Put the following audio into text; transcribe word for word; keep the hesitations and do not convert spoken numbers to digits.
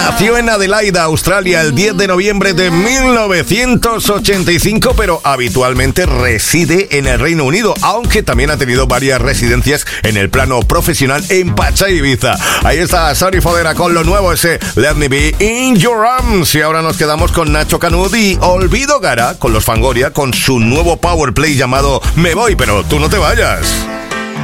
Nació en Adelaida, Australia, el diez de noviembre de mil novecientos ochenta y cinco, pero habitualmente reside en el Reino Unido, aunque también ha tenido varias residencias en el plano profesional en Pacha, Ibiza. Ahí está Sori Fodera con lo nuevo, ese Let Me Be In Your Arms. Y ahora nos quedamos con Nacho Canud y Olvido Gara con los Fangoria, con su nuevo power play llamado Me Voy, pero tú no te vayas.